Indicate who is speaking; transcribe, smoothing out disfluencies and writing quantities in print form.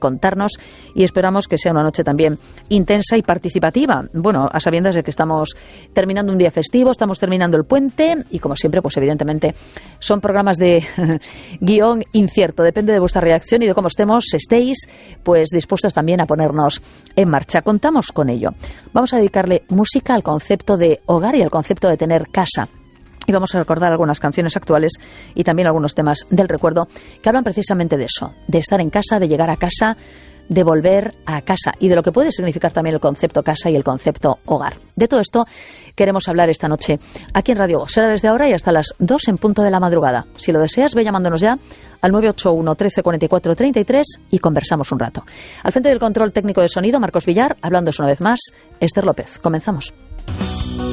Speaker 1: contarnos y esperamos que sea una noche también intensa y participativa. Bueno, a sabiendas de que estamos terminando un día festivo, estamos terminando el puente y como siempre, pues evidentemente son programas de guión incierto. Depende de vuestra reacción y de cómo estéis pues dispuestos también a ponernos en marcha. Contamos con ello. Vamos a dedicarle música al concepto de hogar y al concepto de tener casa. Y vamos a recordar algunas canciones actuales y también algunos temas del recuerdo que hablan precisamente de eso, de estar en casa, de llegar a casa, de volver a casa y de lo que puede significar también el concepto casa y el concepto hogar. De todo esto queremos hablar esta noche aquí en Radio Voz. Será desde ahora y hasta las 2 en punto de la madrugada. Si lo deseas, ve llamándonos ya al 981 13 44 33 y conversamos un rato. Al frente del control técnico de sonido, Marcos Villar, hablándoos una vez más, Esther López. Comenzamos.